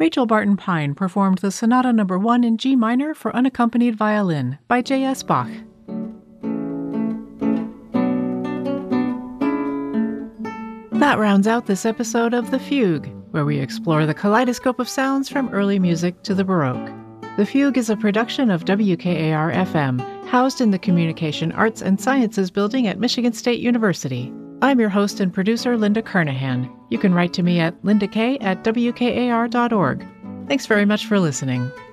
Rachel Barton Pine performed the Sonata No. 1 in G minor for unaccompanied violin by J.S. Bach. That rounds out this episode of The Fugue, where we explore the kaleidoscope of sounds from early music to the Baroque. The Fugue is a production of WKAR-FM, housed in the Communication Arts and Sciences Building at Michigan State University. I'm your host and producer, Linda Kernahan. You can write to me at lindak@wkar.org. Thanks very much for listening.